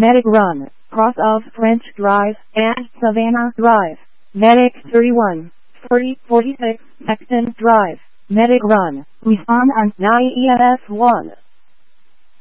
Medic Run, cross of French Drive and Savannah Drive. Medic 31, 46, Sexton Drive. Medic Run, Nissan and 9 EFS 1.